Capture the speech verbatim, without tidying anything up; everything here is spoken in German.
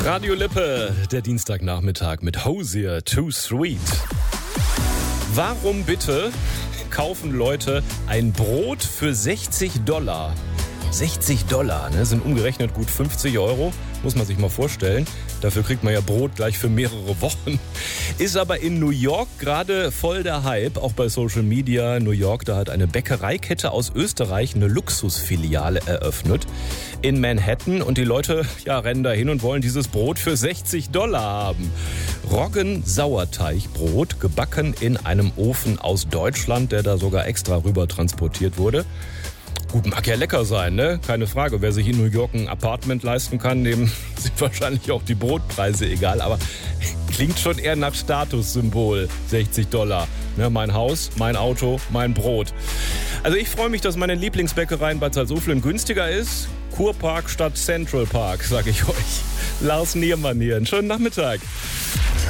Radio Lippe, der Dienstagnachmittag mit Hozier Too Sweet. Warum bitte kaufen Leute ein Brot für sechzig Dollar? sechzig Dollar, ne, sind umgerechnet gut fünfzig Euro, muss man sich mal vorstellen. Dafür kriegt man ja Brot gleich für mehrere Wochen. Ist aber in New York gerade voll der Hype, auch bei Social Media. New York, da hat eine Bäckereikette aus Österreich eine Luxusfiliale eröffnet in Manhattan. Und die Leute ja, rennen da hin und wollen dieses Brot für sechzig Dollar haben. Roggen-Sauerteigbrot, gebacken in einem Ofen aus Deutschland, der da sogar extra rüber transportiert wurde. Gut, mag ja lecker sein, ne? Keine Frage. Wer sich in New York ein Apartment leisten kann, dem sind wahrscheinlich auch die Brotpreise egal. Aber klingt schon eher nach Statussymbol, sechzig Dollar. Ne, mein Haus, mein Auto, mein Brot. Also ich freue mich, dass meine Lieblingsbäckerei in Bad Salzuflen günstiger ist. Kurpark statt Central Park, sag ich euch. Lars Niermann hier. Einen schönen Nachmittag.